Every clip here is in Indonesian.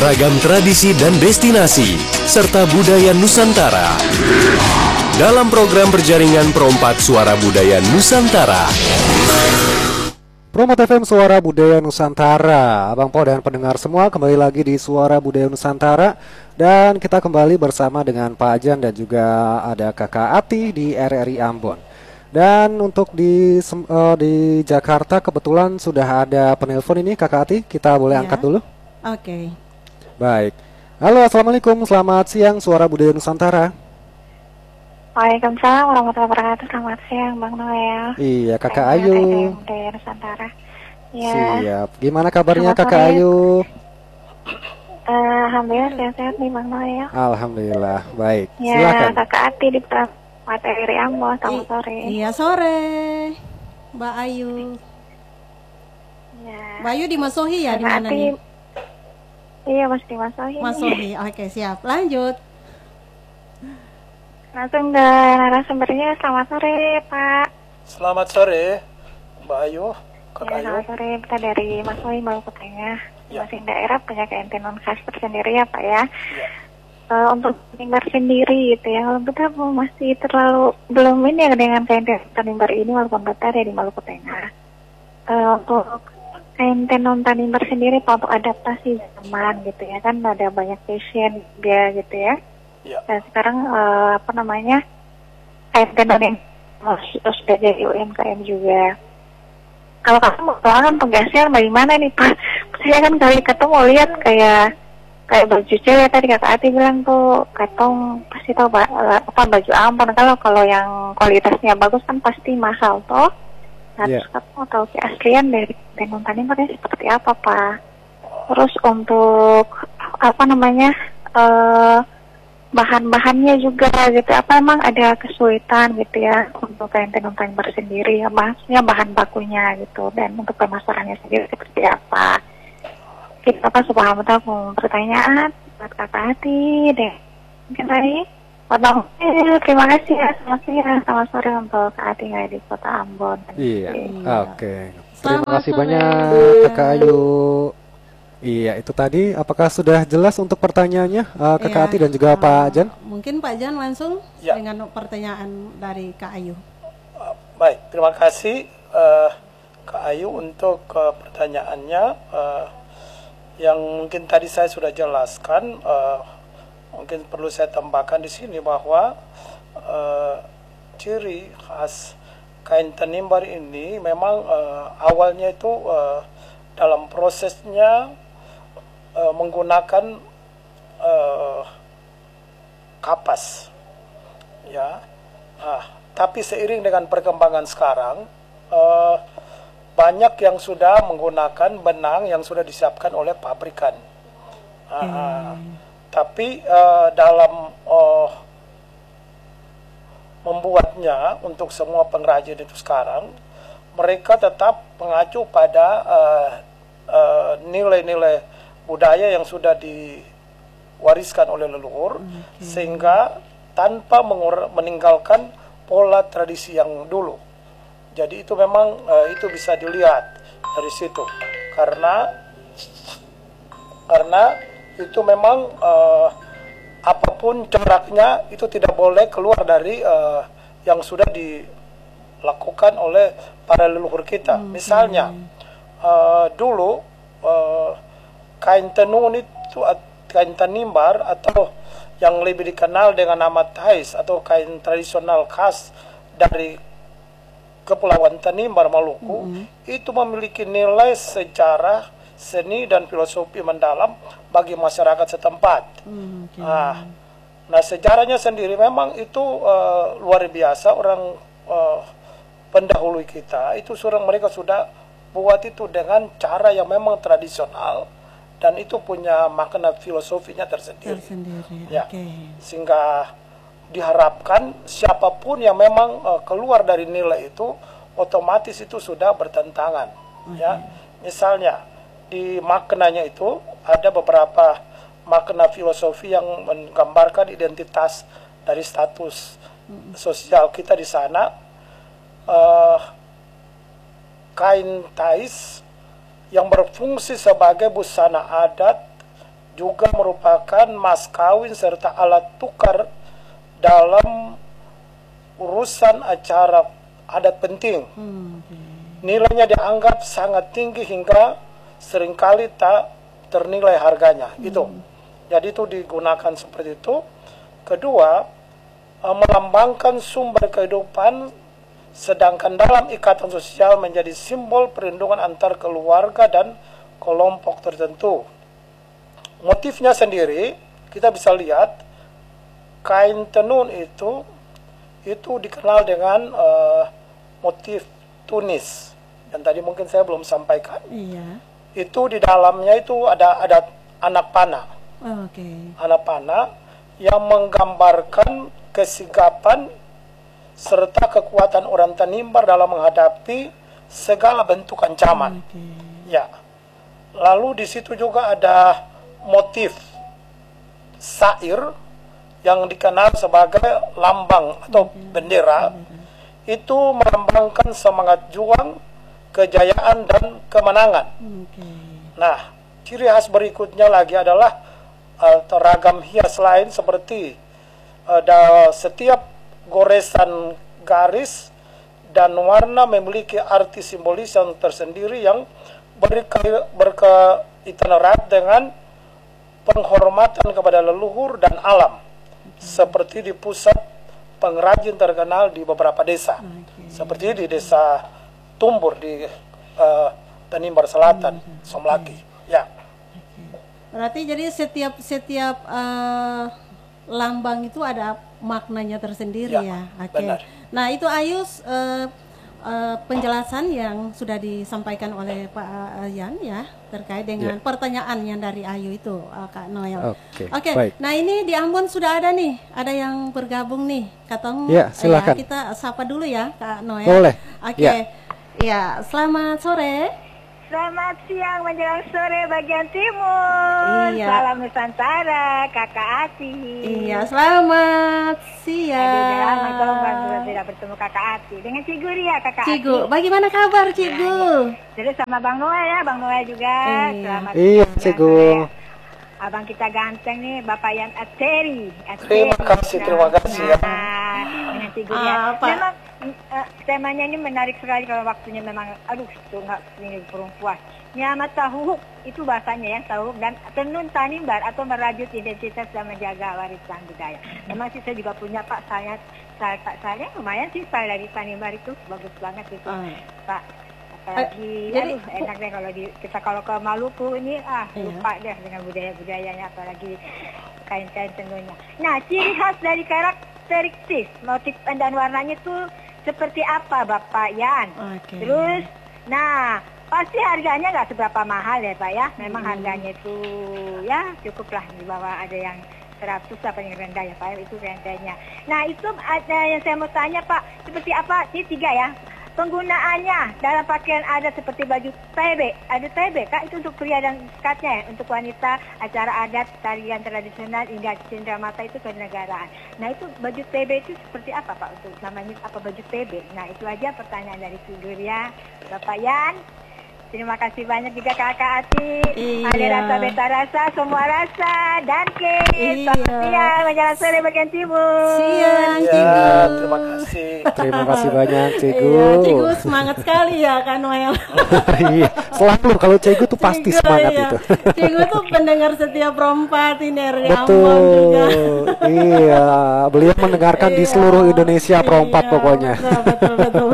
beragam tradisi dan destinasi, serta budaya Nusantara. Dalam program berjaringan Perompak Suara Budaya Nusantara. Promot FM Suara Budaya Nusantara. Abang Po dan pendengar semua, kembali lagi di Suara Budaya Nusantara. Dan kita kembali bersama dengan Pak Ajan dan juga ada Kakak Ati di RRI Ambon. Dan untuk di Jakarta kebetulan sudah ada penelpon ini, Kakak Ati, kita boleh angkat dulu? Oke. Baik. Halo, Assalamualaikum, selamat siang Suara Budaya Nusantara. Waalaikumsalam warahmatullahi wabarakatuh. Selamat siang Bang Noel. Iya, Kakak Ayu. Budaya Nusantara. Ya. Siap. Gimana kabarnya Kakak Ayu? Alhamdulillah sehat-sehat nih Bang Noel. Alhamdulillah, baik. Ya, Silakan. Kakak Ati di Perompak RRI Ambon. Selamat sore. Iya, sore. Mbak Ayu. Ya. Mbak Ayu di Masohi ya, di Kakak mana Ati, nih? Iya, masih di Masohi. Masohi. Oke, siap. Lanjut. Langsung ke narasumbernya. Selamat sore Pak. Selamat sore, Mbak Ayu, Kak Ya, Ayu. selamat sore. Kita dari Masohi, Maluku Tengah. Ya. Masing daerah punya keentinan khas tersendiri ya Pak ya. Ya. Untuk Tanimbar sendiri gitu ya, kalau kita masih terlalu belum ini ya dengan kain Tanimbar ini walaupun kita ada di Maluku Tengah. Untuk kain tenun Tanimbar sendiri Pak, untuk adaptasi zaman gitu ya, kan ada banyak fashion dia gitu ya. Ya. Dan sekarang kain tenun yang sudah jadi UMKM juga. Kalau kamu mau pelanggan penggeser bagaimana nih Pak? Saya kan kali ketemu lihat kayak baju cewek tadi Kakak Ati bilang tuh katong pasti tahu baju ampon, kalau yang kualitasnya bagus kan pasti mahal toh. Nah, terus kamu tahu keaslian dari tenun Tanimbarnya seperti apa Pak? Terus untuk bahan-bahannya juga gitu, apa emang ada kesulitan gitu ya untuk kain tenun Tanimbar sendiri ya, maksudnya bahan bakunya gitu, dan untuk pemasarannya sendiri seperti apa? Kita sebelum pertanyaan buat Kakak Ati deh. Mungkin tadi Bang, terima kasih ya, selamat siang, selamat sore untuk Kak Ati di Kota Ambon. Iya, oke. Terima Selamat kasih sore. banyak Kakak Ayu. Iya, itu tadi. Apakah sudah jelas untuk pertanyaannya Kakak Iya. Ati dan juga Pak Jan? Mungkin Pak Jan langsung Ya. dengan pertanyaan dari Kak Ayu. Baik, terima kasih Kak Ayu untuk pertanyaannya. Yang mungkin tadi saya sudah jelaskan, mungkin perlu saya tambahkan di sini bahwa ciri khas kain Tanimbar ini memang awalnya itu dalam prosesnya menggunakan kapas, ya. Tapi seiring dengan perkembangan sekarang, banyak yang sudah menggunakan benang yang sudah disiapkan oleh pabrikan. Tapi dalam membuatnya untuk semua pengrajin itu sekarang, mereka tetap mengacu pada nilai-nilai budaya yang sudah diwariskan oleh leluhur, sehingga tanpa meninggalkan pola tradisi yang dulu. Jadi itu memang itu bisa dilihat dari situ, karena itu memang apapun coraknya itu tidak boleh keluar dari yang sudah dilakukan oleh para leluhur kita. Misalnya dulu kain tenun itu, kain Tanimbar atau yang lebih dikenal dengan nama tais atau kain tradisional khas dari Kepulauan Tanimbar Maluku, itu memiliki nilai sejarah, seni dan filosofi mendalam bagi masyarakat setempat. Nah, sejarahnya sendiri memang itu luar biasa. Orang pendahulu kita itu mereka sudah buat itu dengan cara yang memang tradisional, dan itu punya makna filosofinya tersendiri. Ya, sehingga diharapkan siapapun yang memang keluar dari nilai itu, otomatis itu sudah bertentangan. Ya, misalnya di maknanya itu ada beberapa makna filosofi yang menggambarkan identitas dari status sosial kita di sana. Kain tais yang berfungsi sebagai busana adat juga merupakan mas kawin serta alat tukar dalam urusan acara adat penting. Nilainya dianggap sangat tinggi hingga seringkali tak ternilai harganya. Itu. Jadi itu digunakan seperti itu. Kedua, melambangkan sumber kehidupan, sedangkan dalam ikatan sosial menjadi simbol perlindungan antar keluarga dan kelompok tertentu. Motifnya sendiri kita bisa lihat kain tenun itu dikenal dengan motif tunis yang tadi mungkin saya belum sampaikan. Iya. Itu di dalamnya itu ada anak panah. Anak panah yang menggambarkan kesigapan serta kekuatan orang Tanimbar dalam menghadapi segala bentuk ancaman. Ya. Lalu di situ juga ada motif sair yang dikenal sebagai lambang atau bendera. Itu melambangkan semangat juang, kejayaan dan kemenangan. Nah, ciri khas berikutnya lagi adalah ragam hias lain seperti setiap goresan garis dan warna memiliki arti simbolis yang tersendiri yang berkaitan erat dengan penghormatan kepada leluhur dan alam, seperti di pusat pengrajin terkenal di beberapa desa, seperti di desa Tumbur di Tanimbar Selatan, Somlaki. Ya. Berarti jadi setiap lambang itu ada maknanya tersendiri ya. Benar. Nah itu Ayus penjelasan yang sudah disampaikan oleh Pak Yan ya terkait dengan pertanyaan yang dari Ayu itu Kak Noel. Oke. Baik. Nah ini di Ambon sudah ada nih, ada yang bergabung nih, Katong. Ya, silakan. Kita sapa dulu ya Kak Noel. Boleh. Oke. Ya, selamat sore. Selamat siang menjelang sore bagian timur. Iya. Salam Nusantara, Kakak Ati. Iya, selamat siang. Aduh, udah lama Bang sudah tidak bertemu Kakak Ati. Dengan Cigu Ria, Kakak Cigu, Ati. bagaimana kabar Cigu? Terus sama Bang Noel ya, Bang Noel juga. Iya. Selamat Iya, siang, Cigu. sore. Abang kita ganteng nih, Bapak Yan Ateri. Terima kasih ya. Dengan Cigu Ria. Apa? Memang temanya ini menarik sekali kalau waktunya memang, aduh, tuh nggak ini perempuan. Nyamat tahu itu bahasanya ya, tahu dan tenun Tanimbar atau merajut identitas dan menjaga warisan budaya. Memang sih saya juga punya Pak saya lumayan sih file dari Tanimbar itu bagus banget itu Pak. Apalagi jadi, enak deh kalau kita kalau ke Maluku ini lupa deh dengan budaya-budayanya apalagi kain-kain tenunnya. Nah ciri khas dari karakteristik motif dan warnanya itu seperti apa Bapak Yan? Terus, nah pasti harganya nggak seberapa mahal ya Pak ya. Memang harganya itu ya cukuplah di bawah ada yang 100 apa yang rendah ya Pak, itu rentenya. Nah itu ada yang saya mau tanya Pak, seperti apa? Ini 3 ya. Penggunaannya dalam pakaian ada seperti baju TB, ada TB Kak, itu untuk pria dan sekatnya ya, untuk wanita acara adat, tarian tradisional hingga cenderamata itu kenegaraan. Nah itu baju TB itu seperti apa Pak, untuk namanya apa baju TB? Nah itu aja pertanyaan dari Figuria, Bapak Yan. Terima kasih banyak juga Kakak Ati. Iya. Ada rasa beta rasa, semua rasa dan ke. Iya. Selamat siang, menjelang sore bagian timur. Siang Ya, Cigu. terima kasih. Terima kasih banyak, Cigu. Iya, Cigu semangat sekali ya Kak Noel. Iya, selalu kalau Cigu tuh pasti Cigu, semangat iya. itu. Cigu tuh pendengar setiap Rompat ini dari Ambon Betul. juga. Iya, beliau mendengarkan di seluruh Indonesia perompat Iya, pokoknya. Betul.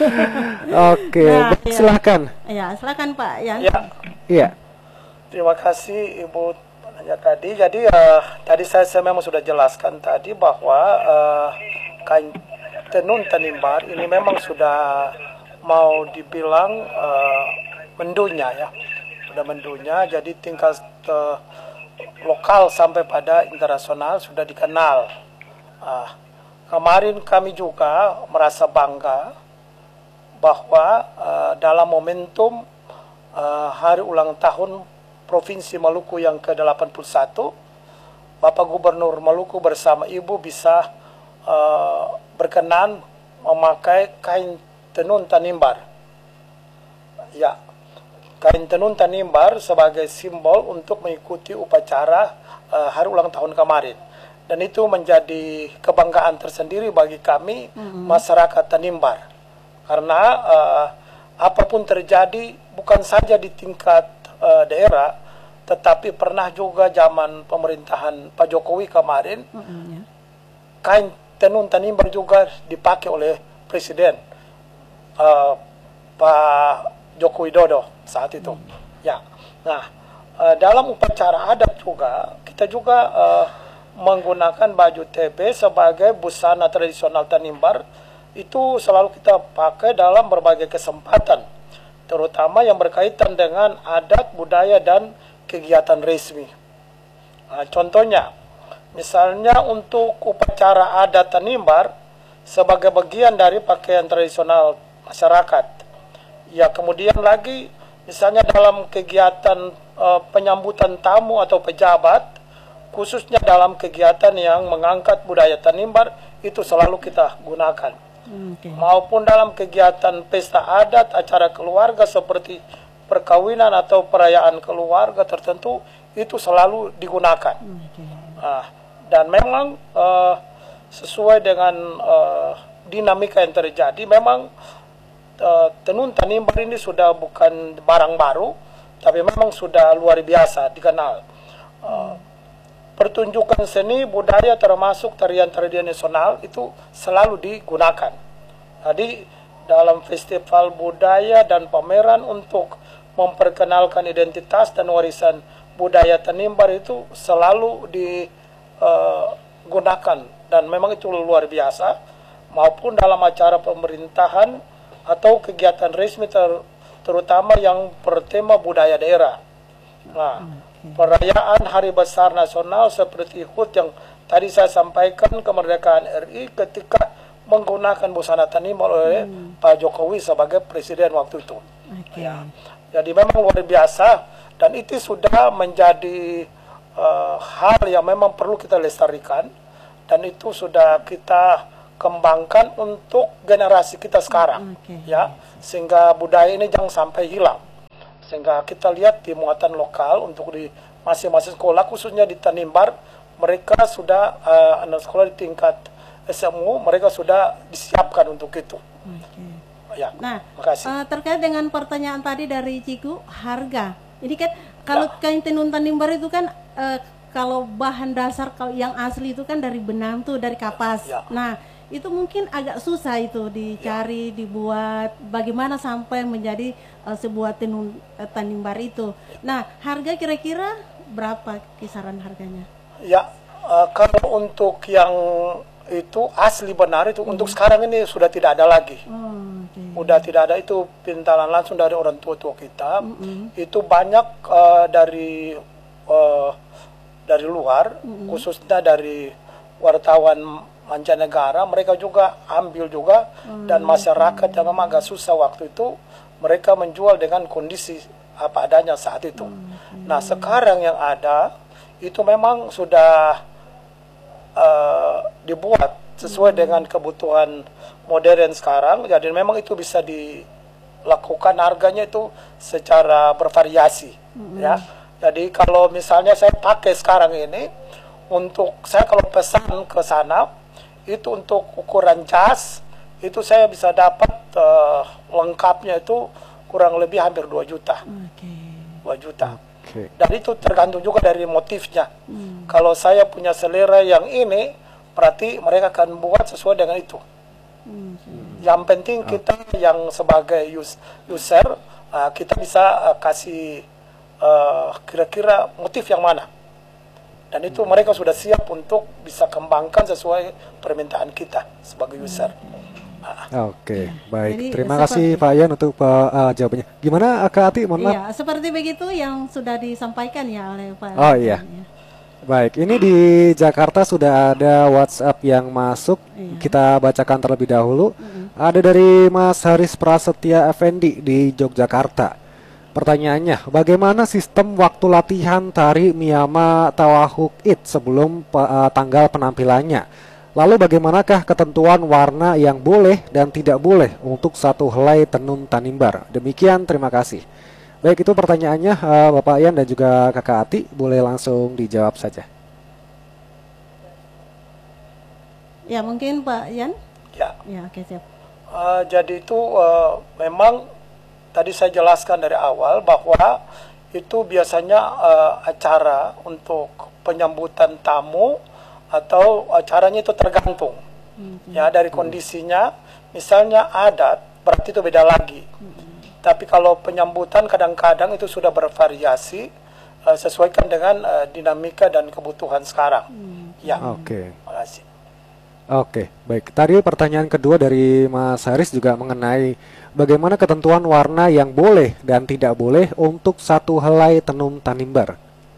Oke, Nah, baik, iya. silakan. Ya, silakan Pak Yan. Ya, Iya. terima kasih Ibu penanya tadi. Jadi tadi saya memang sudah jelaskan tadi bahwa kain tenun Tanimbar ini memang sudah mau dibilang mendunia ya, sudah mendunia. Jadi tingkat lokal sampai pada internasional sudah dikenal. Kemarin kami juga merasa bangga bahwa dalam momentum hari ulang tahun Provinsi Maluku yang ke-81, Bapak Gubernur Maluku bersama Ibu bisa berkenan memakai kain tenun Tanimbar. Ya, kain tenun tanimbar sebagai simbol untuk mengikuti upacara hari ulang tahun kemarin. Dan itu menjadi kebanggaan tersendiri bagi kami masyarakat Tanimbar. Karena apapun terjadi bukan saja di tingkat daerah, tetapi pernah juga zaman pemerintahan Pak Jokowi kemarin, kain tenun Tanimbar juga dipakai oleh Presiden Pak Joko Widodo saat itu. Ya, nah dalam upacara adat juga kita juga menggunakan baju TB sebagai busana tradisional Tanimbar. Itu selalu kita pakai dalam berbagai kesempatan, terutama yang berkaitan dengan adat, budaya, dan kegiatan resmi. Nah, contohnya, misalnya untuk upacara adat Tanimbar sebagai bagian dari pakaian tradisional masyarakat. Ya, kemudian lagi, misalnya dalam kegiatan penyambutan tamu atau pejabat, khususnya dalam kegiatan yang mengangkat budaya Tanimbar, itu selalu kita gunakan. Maupun dalam kegiatan pesta adat, acara keluarga seperti perkawinan atau perayaan keluarga tertentu, itu selalu digunakan. Dan memang sesuai dengan dinamika yang terjadi, memang tenun Tanimbar ini sudah bukan barang baru, tapi memang sudah luar biasa dikenal. Pertunjukan seni budaya termasuk tarian-tarian nasional itu selalu digunakan. Jadi dalam festival budaya dan pameran untuk memperkenalkan identitas dan warisan budaya Tanimbar itu selalu digunakan, dan memang itu luar biasa. Maupun dalam acara pemerintahan atau kegiatan resmi terutama yang bertema budaya daerah. Nah, perayaan hari besar nasional seperti HUT yang tadi saya sampaikan, kemerdekaan RI, ketika menggunakan busana Tanimbar oleh Pak Jokowi sebagai presiden waktu itu. Ya. Jadi memang luar biasa, dan itu sudah menjadi hal yang memang perlu kita lestarikan, dan itu sudah kita kembangkan untuk generasi kita sekarang, ya, sehingga budaya ini jangan sampai hilang. Sehingga kita lihat di muatan lokal untuk di masing-masing sekolah, khususnya di Tanimbar, mereka sudah anak sekolah di tingkat SMU, mereka sudah disiapkan untuk itu. Ya, nah, makasih. Terkait dengan pertanyaan tadi dari Ciku, harga. Ini kan kalau kain tenun Tanimbar itu kan kalau bahan dasar kalau yang asli itu kan dari benang tuh, dari kapas. Nah, itu mungkin agak susah itu dicari, dibuat, bagaimana sampai menjadi sebuah tenun Tanimbar itu. Nah, harga kira-kira berapa kisaran harganya? Ya, kalau untuk yang itu asli benar itu untuk sekarang ini sudah tidak ada lagi. Udah tidak ada, itu pintalan langsung dari orang tua-tua kita. Itu banyak dari luar, khususnya dari wartawan mancanegara, mereka juga ambil juga, dan masyarakat yang memang agak susah waktu itu, mereka menjual dengan kondisi apa adanya saat itu. Nah, sekarang yang ada itu memang sudah dibuat sesuai dengan kebutuhan modern sekarang, jadi memang itu bisa dilakukan, harganya itu secara bervariasi, ya. Jadi kalau misalnya saya pakai sekarang ini, untuk saya kalau pesan ke sana, itu untuk ukuran jas, itu saya bisa dapat lengkapnya itu kurang lebih hampir 2 juta. 2 juta. Dan itu tergantung juga dari motifnya. Kalau saya punya selera yang ini, berarti mereka akan buat sesuai dengan itu. Yang penting kita yang sebagai user, kita bisa kasih kira-kira motif yang mana. Dan itu mereka sudah siap untuk bisa kembangkan sesuai permintaan kita sebagai user. Oke, baik. Jadi, terima kasih Pak Yan untuk jawabannya. Gimana Kak Ati? Mohon maaf. Iya, seperti begitu yang sudah disampaikan ya oleh Pak. Oh iya. Baik, ini di Jakarta sudah ada WhatsApp yang masuk. Kita bacakan terlebih dahulu. Ada dari Mas Haris Prasetya Effendi di Yogyakarta. Pertanyaannya, bagaimana sistem waktu latihan tari Miyama Tawahuk It sebelum tanggal penampilannya? Lalu bagaimanakah ketentuan warna yang boleh dan tidak boleh untuk satu helai tenun Tanimbar? Demikian, terima kasih. Baik, itu pertanyaannya Bapak Ian dan juga Kakak Ati, boleh langsung dijawab saja. Ya, mungkin Pak Yan. Ya. Ya, oke, siap. Jadi itu memang tadi saya jelaskan dari awal bahwa itu biasanya acara untuk penyambutan tamu atau acaranya itu tergantung ya dari kondisinya. Misalnya adat berarti itu beda lagi. Tapi kalau penyambutan kadang-kadang itu sudah bervariasi sesuaikan dengan dinamika dan kebutuhan sekarang. Ya. Oke. Terima kasih. Oke, baik. Tadi pertanyaan kedua dari Mas Haris juga mengenai bagaimana ketentuan warna yang boleh dan tidak boleh untuk satu helai tenun Tanimbar.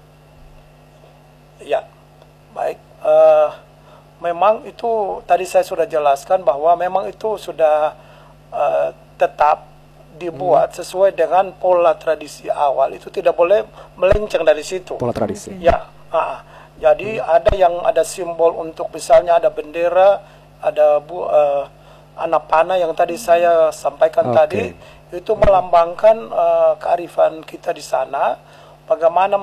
Ya, baik. Memang itu tadi saya sudah jelaskan bahwa memang itu sudah tetap dibuat sesuai dengan pola tradisi awal. Itu tidak boleh melenceng dari situ. Pola tradisi. Ya. Jadi ada yang ada simbol untuk misalnya ada bendera, ada anak panah yang tadi saya sampaikan tadi, itu melambangkan kearifan kita di sana, bagaimana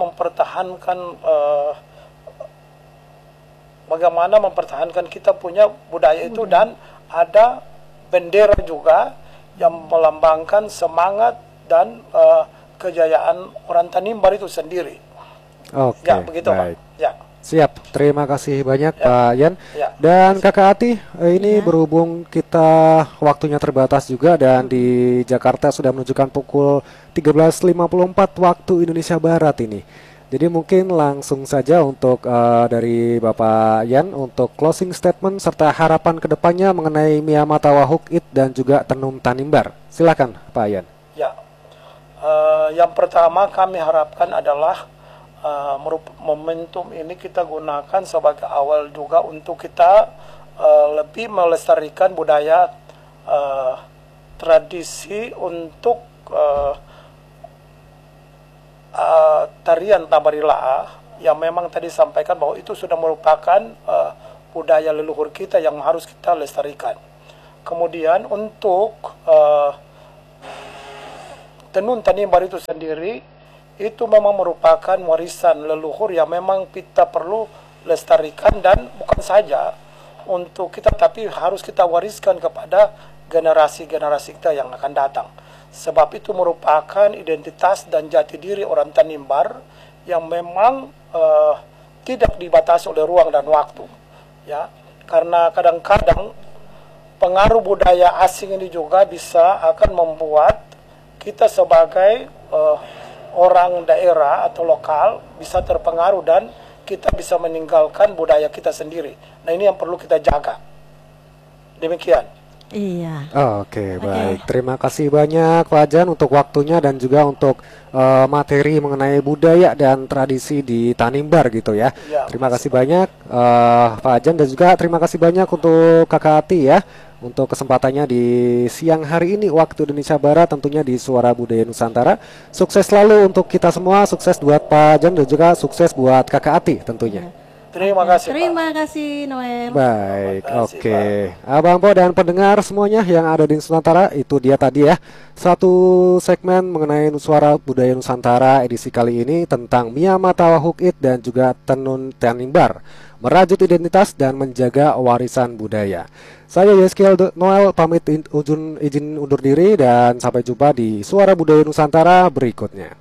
mempertahankan kita punya budaya itu, dan ada bendera juga yang melambangkan semangat dan kejayaan orang Tanimbar itu sendiri. Oke, ya, begitu baik. Pak. Ya. Siap, terima kasih banyak Pak Yan. Ya. Dan Kakak Ati, ini berhubung kita waktunya terbatas juga dan di Jakarta sudah menunjukkan pukul 13.54 waktu Indonesia Barat ini. Jadi mungkin langsung saja untuk dari Bapak Yan untuk closing statement serta harapan kedepannya mengenai Miyamata Wahuk It dan juga Tenun Tanimbar. Silakan Pak Yan. Ya, yang pertama kami harapkan adalah momentum ini kita gunakan sebagai awal juga untuk kita lebih melestarikan budaya tradisi untuk tarian Tabarila'a yang memang tadi sampaikan bahwa itu sudah merupakan budaya leluhur kita yang harus kita lestarikan. Kemudian untuk tenun Tanimbar itu sendiri itu memang merupakan warisan leluhur yang memang kita perlu lestarikan, dan bukan saja untuk kita tapi harus kita wariskan kepada generasi-generasi kita yang akan datang. Sebab itu merupakan identitas dan jati diri orang Tanimbar yang memang tidak dibatasi oleh ruang dan waktu. Ya, karena kadang-kadang pengaruh budaya asing ini juga bisa akan membuat kita sebagai orang daerah atau lokal bisa terpengaruh dan kita bisa meninggalkan budaya kita sendiri. Nah, ini yang perlu kita jaga. Demikian. Iya. Oke, baik. Terima kasih banyak Pak Jan untuk waktunya dan juga untuk materi mengenai budaya dan tradisi di Tanimbar gitu ya. Terima kasih banyak Pak Jan, dan juga terima kasih banyak untuk Kakak Ati ya untuk kesempatannya di siang hari ini waktu Indonesia Barat, tentunya di Suara Budaya Nusantara. Sukses selalu untuk kita semua, sukses buat Pak Jan dan juga sukses buat Kakak Ati tentunya. Terima kasih, Terima kasih Noel. Baik, oke. Abang Po dan pendengar semuanya yang ada di Nusantara, itu dia tadi ya satu segmen mengenai Suara Budaya Nusantara edisi kali ini tentang Miyamata Wahuk It dan juga Tenun Tanimbar, merajut identitas dan menjaga warisan budaya. Saya Yeskiel Noel pamit izin undur diri dan sampai jumpa di Suara Budaya Nusantara berikutnya.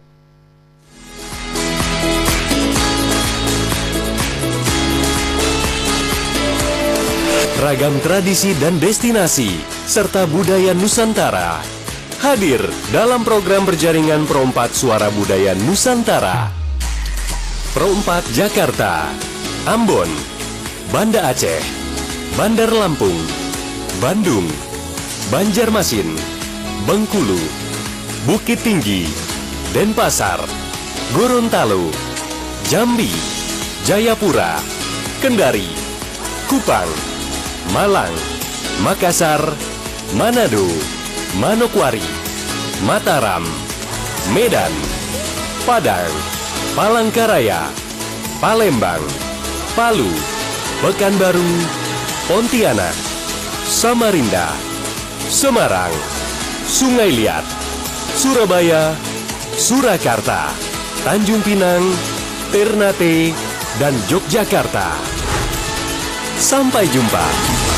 Ragam tradisi dan destinasi serta budaya Nusantara hadir dalam program berjaringan Pro4 Suara Budaya Nusantara. Pro4 Jakarta, Ambon, Banda Aceh, Bandar Lampung, Bandung, Banjarmasin, Bengkulu, Bukit Tinggi, Denpasar, Gorontalo, Jambi, Jayapura, Kendari, Kupang, Malang, Makassar, Manado, Manokwari, Mataram, Medan, Padang, Palangkaraya, Palembang, Palu, Pekanbaru, Pontianak, Samarinda, Semarang, Sungai Liat, Surabaya, Surakarta, Tanjung Pinang, Ternate, dan Yogyakarta. Sampai jumpa.